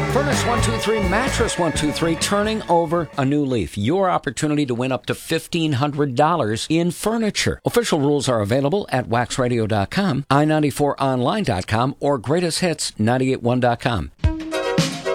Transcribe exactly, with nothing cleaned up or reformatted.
Furnace one two three, Mattress one two three, turning over a new leaf. Your opportunity to win up to fifteen hundred dollars in furniture. Official rules are available at wax radio dot com, i ninety-four online dot com, or greatest hits nine eight one dot com.